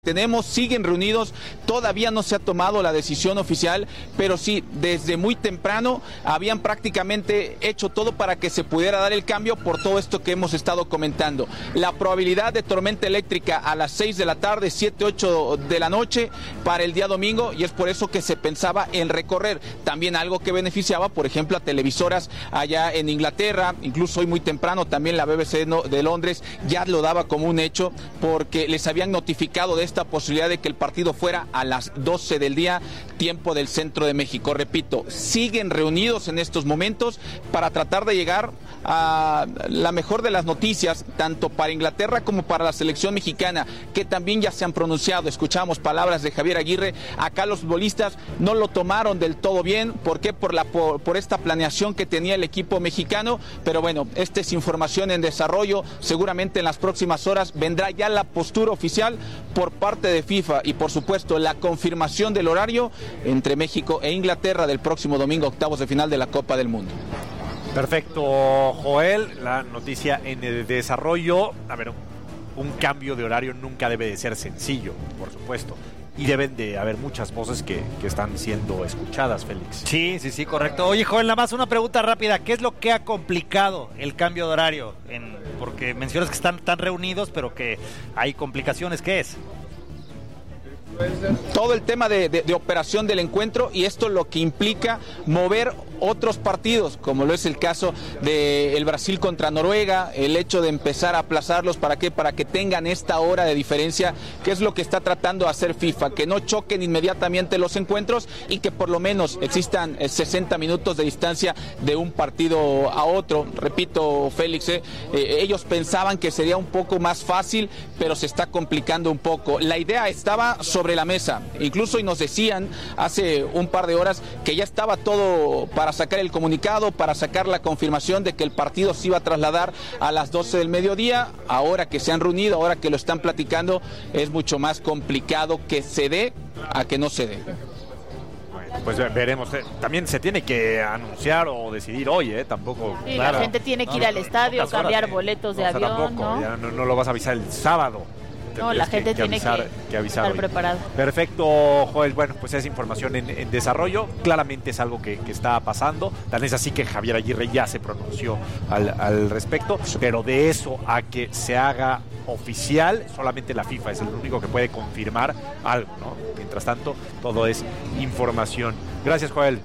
tenemos, siguen reunidos, todavía no se ha tomado la decisión oficial, pero sí, desde muy temprano habían prácticamente hecho todo para que se pudiera dar el cambio por todo esto que hemos estado comentando. La probabilidad de tormenta eléctrica a las 6 de la tarde, 7, 8 de la noche para el día domingo, y es por eso que se pensaba en recorrer. También algo que beneficiaba, por ejemplo, a televisoras allá en Inglaterra, incluso hoy muy temprano también la BBC de Londres ya lo daba como un hecho, porque les habían notificado de esta posibilidad de que el partido fuera a las 12 del día, tiempo del centro de México. Repito, siguen reunidos en estos momentos para tratar de llegar a la mejor de las noticias, tanto para Inglaterra como para la selección mexicana, que también ya se han pronunciado. Escuchamos palabras de Javier Aguirre. Acá los futbolistas no lo tomaron del todo bien. ¿Por qué? Por esta planeación que tenía el equipo mexicano, pero bueno, esta es información en desarrollo. Seguramente en las próximas horas vendrá ya la postura oficial por parte de FIFA y por supuesto la confirmación del horario entre México e Inglaterra del próximo domingo, octavos de final de la Copa del Mundo. Perfecto, Joel, la noticia en el desarrollo. A ver, un cambio de horario nunca debe de ser sencillo, por supuesto. Y deben de haber muchas voces que están siendo escuchadas, Félix. Sí, correcto. Oye, Joel, nada más una pregunta rápida. ¿Qué es lo que ha complicado el cambio de horario? Porque mencionas que están tan reunidos, pero que hay complicaciones. ¿Qué es? Todo el tema de operación del encuentro, y esto lo que implica mover otros partidos, como lo es el caso del Brasil contra Noruega, el hecho de empezar a aplazarlos. ¿Para qué? Para que tengan esta hora de diferencia, que es lo que está tratando de hacer FIFA, que no choquen inmediatamente los encuentros y que por lo menos existan 60 minutos de distancia de un partido a otro. Repito, Félix, ellos pensaban que sería un poco más fácil, pero se está complicando un poco. La idea estaba sobre la mesa, incluso y nos decían hace un par de horas que ya estaba todo para sacar el comunicado, para sacar la confirmación de que el partido se iba a trasladar a las 12 del mediodía. Ahora que se han reunido, ahora que lo están platicando, es mucho más complicado que se dé a que no se dé. Bueno, pues veremos. También se tiene que anunciar o decidir hoy, tampoco. Sí, claro. La gente tiene que ir al estadio, cambiar boletos de avión, tampoco, ¿no? Ya no lo vas a avisar el sábado. No, la gente tiene que avisar estar preparada. Perfecto, Joel. Bueno, pues es información en desarrollo. Claramente es algo que está pasando. Tan es así que Javier Aguirre ya se pronunció al respecto. Pero de eso a que se haga oficial, solamente la FIFA es el único que puede confirmar algo, ¿no? Mientras tanto, todo es información. Gracias, Joel.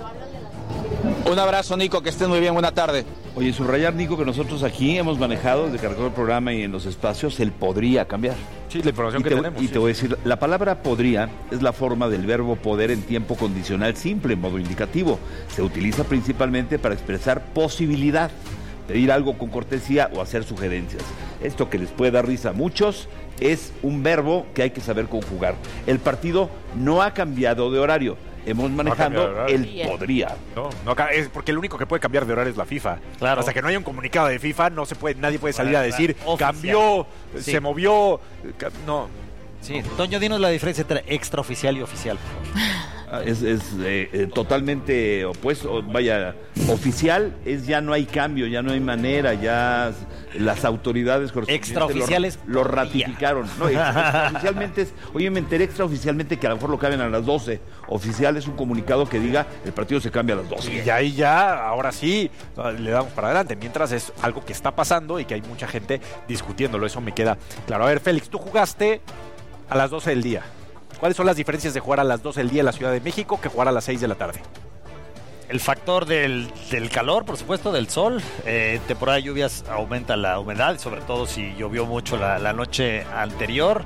Un abrazo, Nico, que estés muy bien, buena tarde. Oye, subrayar, Nico, que nosotros aquí hemos manejado desde que arrancó el programa y en los espacios el podría cambiar. Sí, la información que tenemos. Y te voy a decir, la palabra podría es la forma del verbo poder en tiempo condicional simple, en modo indicativo. Se utiliza principalmente para expresar posibilidad, pedir algo con cortesía o hacer sugerencias. Esto que les puede dar risa a muchos es un verbo que hay que saber conjugar. El partido no ha cambiado de horario. Hemos manejado el podría. No, es porque el único que puede cambiar de horario es la FIFA. Claro. Hasta que no haya un comunicado de FIFA, nadie puede salir a decir cambió, se movió. No. Sí, Toño, dinos la diferencia entre extraoficial y oficial, por favor. Es totalmente opuesto. Vaya, oficial es ya no hay cambio, ya no hay manera, ya las autoridades extraoficiales lo ratificaron. No, extraoficialmente es, oye, me enteré extraoficialmente que a lo mejor lo cambian a las 12. Oficial es un comunicado que diga el partido se cambia a las 12. Y ahí ya, ahora sí, le damos para adelante. Mientras es algo que está pasando y que hay mucha gente discutiéndolo, eso me queda claro. A ver, Félix, tú jugaste a las 12 del día. ¿Cuáles son las diferencias de jugar a las 12 del día en la Ciudad de México que jugar a las 6 de la tarde? El factor del calor, por supuesto, del sol. Temporada de lluvias aumenta la humedad, sobre todo si llovió mucho la noche anterior.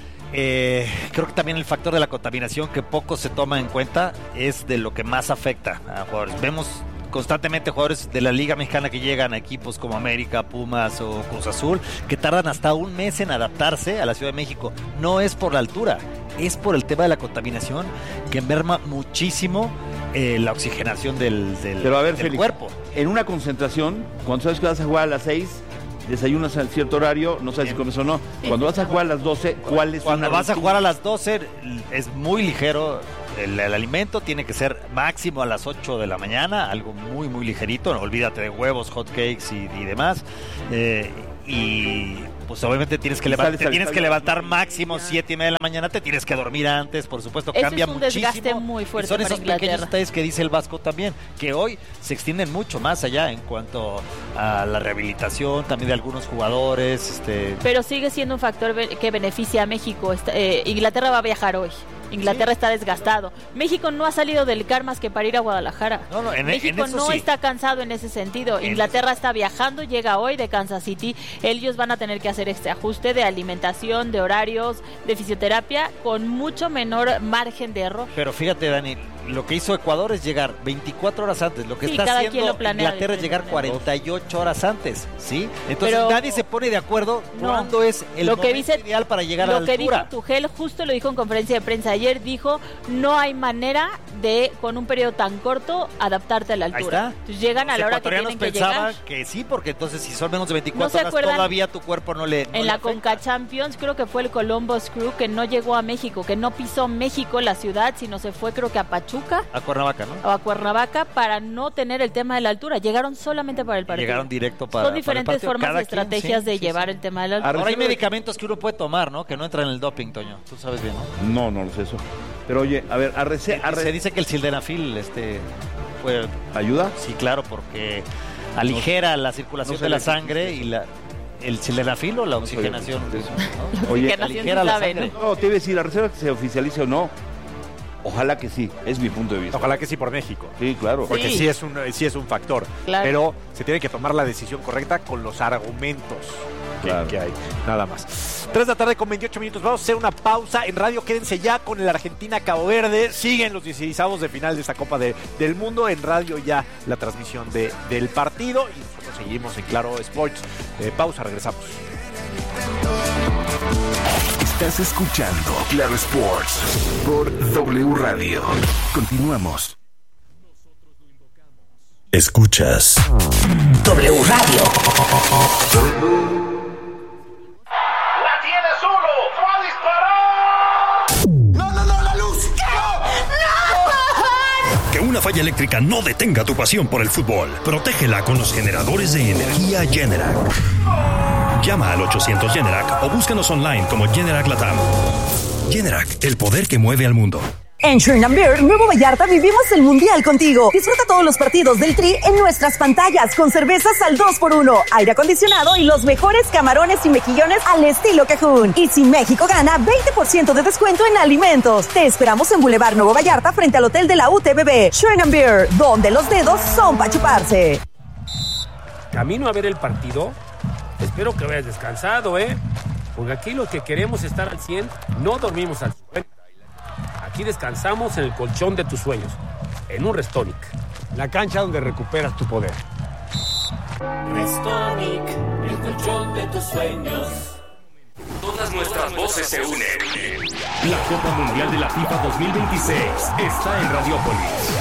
Creo que también el factor de la contaminación, que poco se toma en cuenta, es de lo que más afecta a jugadores. Vemos constantemente jugadores de la Liga Mexicana que llegan a equipos como América, Pumas o Cruz Azul, que tardan hasta un mes en adaptarse a la Ciudad de México. No es por la altura, es por el tema de la contaminación, que merma muchísimo la oxigenación del Félix, cuerpo. En una concentración, cuando sabes que vas a jugar a las 6, desayunas a cierto horario, no sabes si comes o no. Cuando vas a jugar a las 12, ¿cuál es? Cuando vas a jugar a las 12 es muy ligero. El alimento tiene que ser máximo a las 8 de la mañana, algo muy, muy ligerito. No, olvídate de huevos, hot cakes y demás. Y pues obviamente tienes que levantar máximo 7:30 de la mañana, te tienes que dormir antes, por supuesto, eso cambia es un muchísimo. Desgaste muy fuerte y son para esos pequeños Inglaterra. detalles que dice el Vasco también, que hoy se extienden mucho más allá en cuanto a la rehabilitación también de algunos jugadores. Pero sigue siendo un factor que beneficia a México. Inglaterra va a viajar hoy. Inglaterra está desgastado. México no ha salido del CAR más que para ir a Guadalajara. México no está cansado en ese sentido. Inglaterra está viajando, llega hoy de Kansas City. Ellos van a tener que hacer este ajuste de alimentación, de horarios, de fisioterapia, con mucho menor margen de error. Pero fíjate, Dani, lo que hizo Ecuador es llegar 24 horas antes. Lo que está haciendo Inglaterra es llegar 48 horas antes, ¿sí? Entonces nadie se pone de acuerdo cuándo es el momento ideal para llegar a la altura. Lo que dijo Tuchel, justo lo dijo en conferencia de prensa ayer, dijo, no hay manera de, con un periodo tan corto, adaptarte a la altura. Entonces llegan a la hora que tienen que llegar. Pensaban que sí, porque entonces si son menos de 24 horas, todavía tu cuerpo no le En la Conca Champions, creo que fue el Columbus Crew que no llegó a México, que no pisó México, la ciudad, sino se fue, creo que a Pachuca. A Cuernavaca, ¿no? O a Cuernavaca, para no tener el tema de la altura. Llegaron solamente para el partido. Llegaron directo para Son diferentes formas y estrategias de llevar el tema de la altura. Ahora hay medicamentos que uno puede tomar, ¿no? Que no entran en el doping, Toño. Tú sabes bien, ¿no? No lo sé eso. Pero oye, a ver, se dice que el sildenafil ¿ayuda? Sí, claro, porque aligera la circulación de la sangre y el sildenafil o la oxigenación. ¿no? Oye, aligera la sangre. No, te iba a decir, la reserva que se oficialice o no. Ojalá que sí, es mi punto de vista. Ojalá que sí por México. Sí, claro. Porque sí es un factor. Claro. Pero se tiene que tomar la decisión correcta con los argumentos que hay. Nada más. 3:28 p.m. Vamos a hacer una pausa en radio. Quédense ya con el Argentina-Cabo Verde. Siguen los 16avos de final de esta Copa del Mundo. En radio ya la transmisión del partido. Y nosotros seguimos en Claro Sports. Pausa, regresamos. Estás escuchando Claro Sports por W Radio. Continuamos. Escuchas W Radio. ¡La tiene solo! ¡Va a disparar! ¡No, la luz! ¡No! Que una falla eléctrica no detenga tu pasión por el fútbol. Protégela con los generadores de energía Generac. Llama al 800 Generac o búscanos online como Generac Latam. Generac, el poder que mueve al mundo. En Sherman Beer, Nuevo Vallarta, vivimos el Mundial contigo. Disfruta todos los partidos del Tri en nuestras pantallas con cervezas al 2x1, aire acondicionado y los mejores camarones y mejillones al estilo Cajún. Y si México gana, 20% de descuento en alimentos. Te esperamos en Boulevard Nuevo Vallarta frente al Hotel de la UTBB. Sherman Beer, donde los dedos son para chuparse. Camino a ver el partido. Espero que vayas descansado, porque aquí los que queremos estar al 100 no dormimos al 50. Aquí descansamos en el colchón de tus sueños, en un Restonic, la cancha donde recuperas tu poder. Restonic, el colchón de tus sueños. Todas nuestras voces se unen. La Copa Mundial de la FIFA 2026 está en Radiópolis.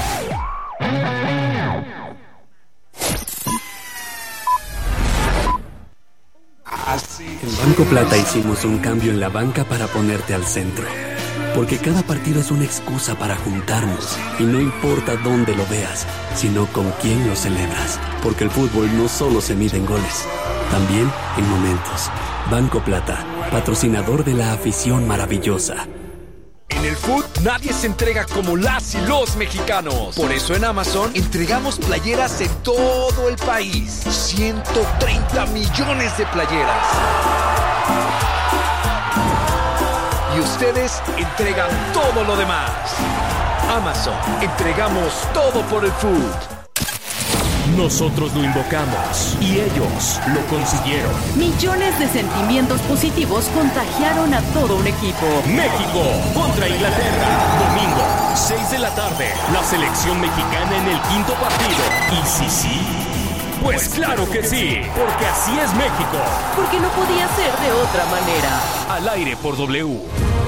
En Banco Plata hicimos un cambio en la banca para ponerte al centro. Porque cada partido es una excusa para juntarnos. Y no importa dónde lo veas, sino con quién lo celebras. Porque el fútbol no solo se mide en goles, también en momentos. Banco Plata, patrocinador de la afición maravillosa. En el food nadie se entrega como las y los mexicanos. Por eso en Amazon entregamos playeras en todo el país. 130 millones de playeras. Y ustedes entregan todo lo demás. Amazon, entregamos todo por el food. Nosotros lo invocamos y ellos lo consiguieron. Millones de sentimientos positivos contagiaron a todo un equipo. México contra Inglaterra. Domingo, 6 de la tarde. La selección mexicana en el quinto partido. ¿Y sí? Pues claro que sí, porque así es México. Porque no podía ser de otra manera. Al aire por W.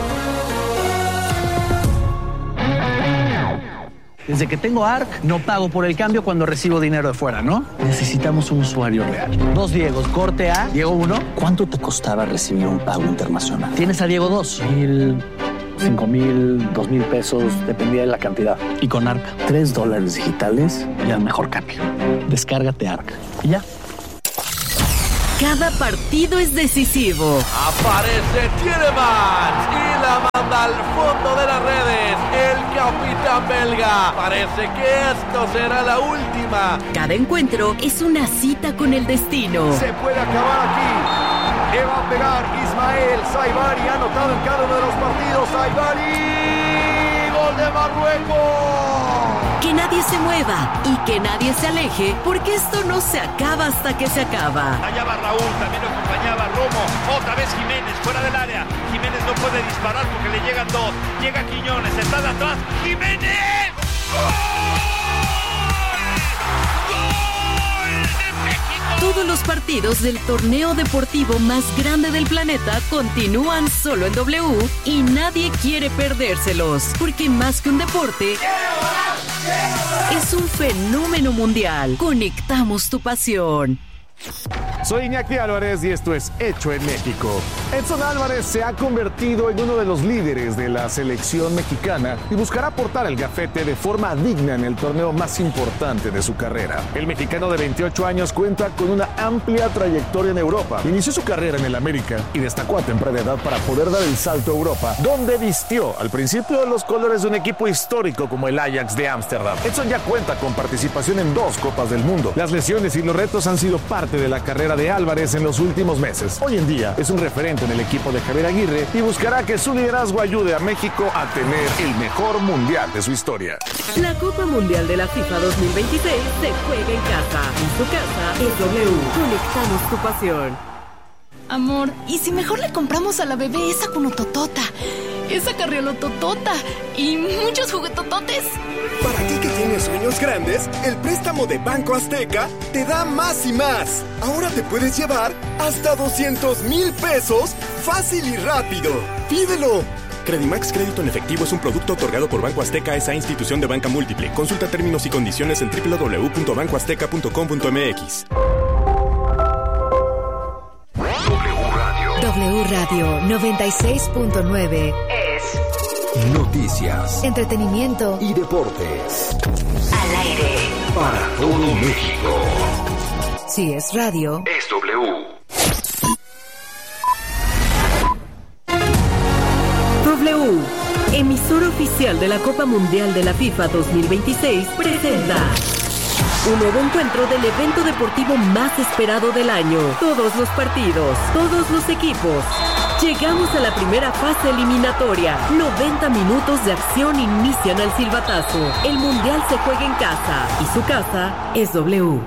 Desde que tengo ARC, no pago por el cambio cuando recibo dinero de fuera, ¿no? Necesitamos un usuario real. 2 Diegos, corte A, Diego 1. ¿Cuánto te costaba recibir un pago internacional? Tienes a Diego 2. 1,000, 5,000, 2,000 pesos, dependía de la cantidad. Y con ARC, $3 digitales y al mejor cambio. Descárgate ARC. Y ya. Cada partido es decisivo. Aparece Tielemans y la manda al fondo de las redes. El capitán belga. Parece que esto será la última. Cada encuentro es una cita con el destino. Se puede acabar aquí. Le va a pegar Ismael Saibari. Ha anotado en cada uno de los partidos. Saibari. Gol de Marruecos. Que nadie se mueva y que nadie se aleje, porque esto no se acaba hasta que se acaba. Allá va Raúl, también lo acompañaba Romo. Otra vez Jiménez, fuera del área. Jiménez no puede disparar porque le llegan dos. Llega Quiñones, está de atrás. ¡Jiménez! Todos los partidos del torneo deportivo más grande del planeta continúan solo en W y nadie quiere perdérselos, porque más que un deporte, es un fenómeno mundial. Conectamos tu pasión. Soy Iñaki Álvarez y esto es Hecho en México. Edson Álvarez se ha convertido en uno de los líderes de la selección mexicana y buscará portar el gafete de forma digna en el torneo más importante de su carrera. El mexicano de 28 años cuenta con una amplia trayectoria en Europa. Inició su carrera en el América y destacó a temprana edad para poder dar el salto a Europa, donde vistió al principio los colores de un equipo histórico como el Ajax de Ámsterdam. Edson ya cuenta con participación en 2 Copas del Mundo. Las lesiones y los retos han sido parte de la carrera de Álvarez en los últimos meses. Hoy en día es un referente en el equipo de Javier Aguirre y buscará que su liderazgo ayude a México a tener el mejor mundial de su historia. La Copa Mundial de la FIFA 2026 se juega en casa. En su casa es W. Conectamos tu pasión. Amor, ¿y si mejor le compramos a la bebé esa cunototota, esa carriolototota y muchos juguetototes? Para ti que tienes sueños grandes, el préstamo de Banco Azteca te da más y más. Ahora te puedes llevar hasta 200,000 pesos fácil y rápido. ¡Pídelo! Credimax Crédito en Efectivo es un producto otorgado por Banco Azteca, esa institución de banca múltiple. Consulta términos y condiciones en www.bancoazteca.com.mx. W Radio 96.9 es noticias, entretenimiento y deportes. Al aire para todo México. Si es radio, es W. W, emisora oficial de la Copa Mundial de la FIFA 2026, presenta un nuevo encuentro del evento deportivo más esperado del año. Todos los partidos, todos los equipos. Llegamos a la primera fase eliminatoria. 90 minutos de acción inician al silbatazo. El Mundial se juega en casa y su casa es W.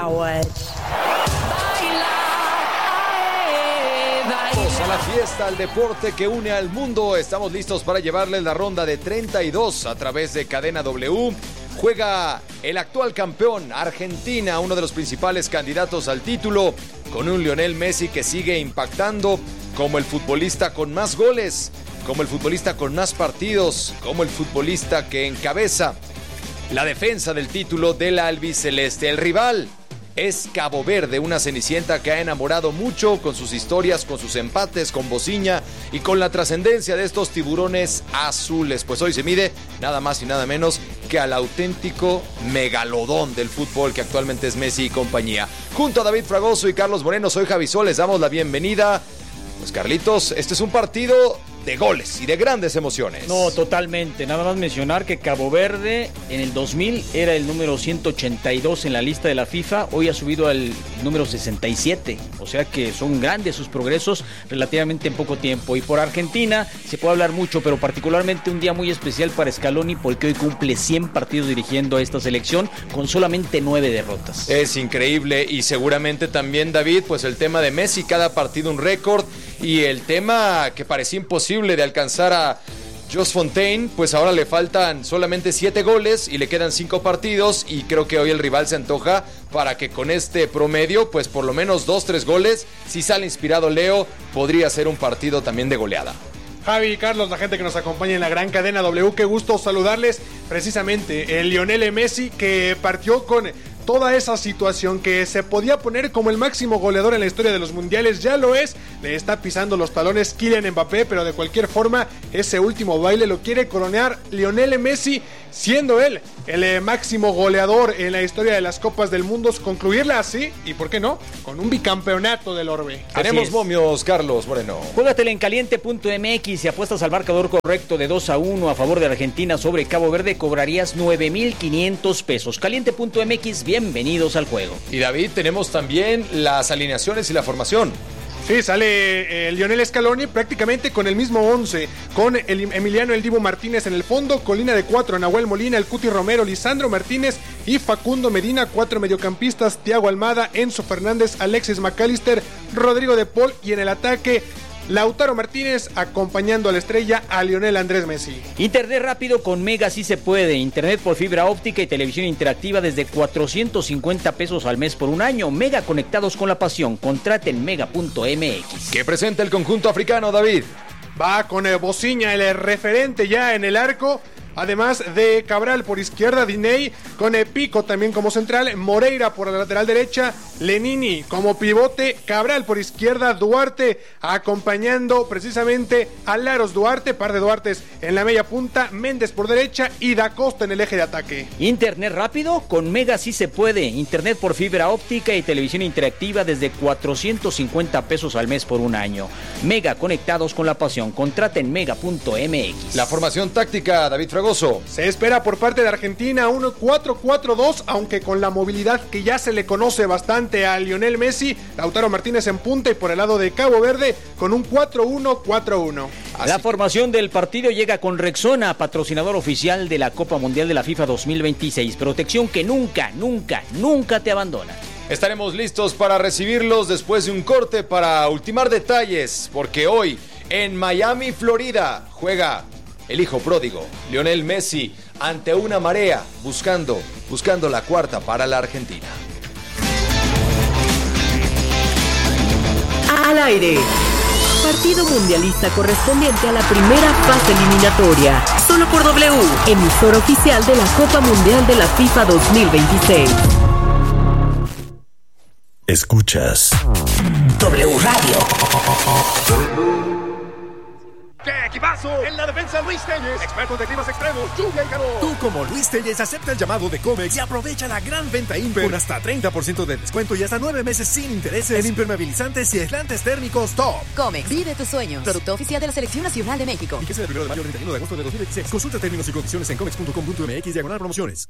A la fiesta, al deporte que une al mundo. Estamos listos para llevarles la ronda de 32 a través de Cadena W. Juega el actual campeón, Argentina, uno de los principales candidatos al título, con un Lionel Messi que sigue impactando como el futbolista con más goles, como el futbolista con más partidos, como el futbolista que encabeza la defensa del título de la albiceleste. El rival es Cabo Verde, una cenicienta que ha enamorado mucho con sus historias, con sus empates, con Bociña y con la trascendencia de estos tiburones azules. Pues hoy se mide nada más y nada menos que al auténtico megalodón del fútbol que actualmente es Messi y compañía. Junto a David Fragoso y Carlos Moreno, soy Javi Sol, les damos la bienvenida. Pues Carlitos, este es un partido de goles y de grandes emociones. No, totalmente. Nada más mencionar que Cabo Verde en el 2000 era el número 182 en la lista de la FIFA. Hoy ha subido al número 67. O sea que son grandes sus progresos relativamente en poco tiempo. Y por Argentina se puede hablar mucho, pero particularmente un día muy especial para Scaloni porque hoy cumple 100 partidos dirigiendo a esta selección con solamente 9 derrotas. Es increíble y seguramente también, David, pues el tema de Messi, cada partido un récord, y el tema que parecía imposible de alcanzar a Jos Fontaine, pues ahora le faltan solamente 7 goles y le quedan 5 partidos, y creo que hoy el rival se antoja para que con este promedio, pues por lo menos 2-3 goles, si sale inspirado Leo, podría ser un partido también de goleada. Javi, Carlos, la gente que nos acompaña en la gran cadena W, qué gusto saludarles. Precisamente el Lionel Messi, que partió con toda esa situación que se podía poner como el máximo goleador en la historia de los mundiales, ya lo es, le está pisando los talones Kylian Mbappé, pero de cualquier forma ese último baile lo quiere coronar Lionel Messi, siendo él el máximo goleador en la historia de las Copas del Mundo, concluirla así, y por qué no, con un bicampeonato del Orbe. Tenemos momios, Carlos Moreno. Juégatela en caliente.mx y apuestas al marcador correcto de 2-1 a favor de Argentina sobre Cabo Verde, cobrarías 9,500 pesos. Caliente.mx, bienvenidos al juego. Y David, tenemos también las alineaciones y la formación. Sí, sale Lionel Scaloni prácticamente con el mismo 11, con el Emiliano El Dibu Martínez en el fondo, con línea de 4, Nahuel Molina, el Cuti Romero, Lisandro Martínez y Facundo Medina, 4 mediocampistas, Thiago Almada, Enzo Fernández, Alexis McAllister, Rodrigo de Paul, y en el ataque Lautaro Martínez acompañando a la estrella a Lionel Andrés Messi. Internet rápido con Mega sí se puede. Internet por fibra óptica y televisión interactiva desde 450 pesos al mes por un año. Mega, conectados con la pasión. Contrate en mega.mx. ¿Qué presenta el conjunto africano, David? Va con Bociña, el referente ya en el arco. Además de Cabral por izquierda, Diney con Pico también como central, Moreira por la lateral derecha, Lenini como pivote, Cabral por izquierda, Duarte acompañando precisamente a Laros Duarte, par de Duartes en la media punta, Méndez por derecha y Da Costa en el eje de ataque. Internet rápido con Mega sí se puede. Internet por fibra óptica y televisión interactiva desde 450 pesos al mes por un año. Mega, conectados con la pasión. Contrate en mega.mx. La formación táctica, David Fragoso. Se espera por parte de Argentina un 4-4-2, aunque con la movilidad que ya se le conoce bastante a Lionel Messi, Lautaro Martínez en punta, y por el lado de Cabo Verde con un 4-1-4-1. La formación del partido llega con Rexona, patrocinador oficial de la Copa Mundial de la FIFA 2026. Protección que nunca te abandona. Estaremos listos para recibirlos después de un corte para ultimar detalles, porque hoy en Miami, Florida, juega el hijo pródigo, Lionel Messi, ante una marea, buscando la cuarta para la Argentina. Al aire. Partido mundialista correspondiente a la primera fase eliminatoria. Solo por W, emisor oficial de la Copa Mundial de la FIFA 2026. Escuchas W Radio. ¡Qué equipazo! En la defensa, Luis Telles, expertos de climas extremos, lluvia y calor. Tú, como Luis Telles, acepta el llamado de Comex y aprovecha la gran venta Imper con hasta 30% de descuento y hasta 9 meses sin intereses en impermeabilizantes y aislantes térmicos top. Comex, vive tus sueños. Producto oficial de la Selección Nacional de México. Fíjese del 1 de mayo al 31 de agosto de 2026. Consulta términos y condiciones en comex.com.mx/promociones.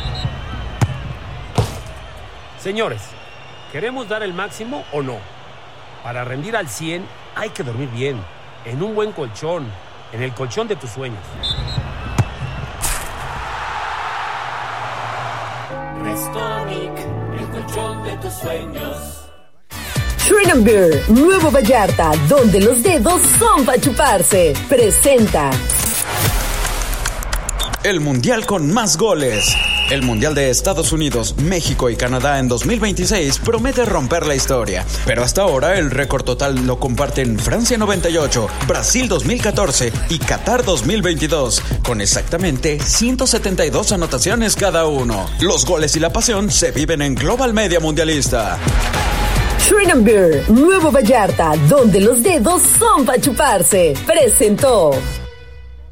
Señores, ¿queremos dar el máximo o no? Para rendir al 100 hay que dormir bien, en un buen colchón, en el colchón de tus sueños. Restonic, el colchón de tus sueños. Shrink Beer, Nuevo Vallarta, donde los dedos son para chuparse. Presenta el mundial con más goles. El Mundial de Estados Unidos, México y Canadá en 2026 promete romper la historia, pero hasta ahora el récord total lo comparten Francia 98, Brasil 2014 y Qatar 2022, con exactamente 172 anotaciones cada uno. Los goles y la pasión se viven en Global Media Mundialista. Shrink Beer, Nuevo Vallarta, donde los dedos son para chuparse. Presentó.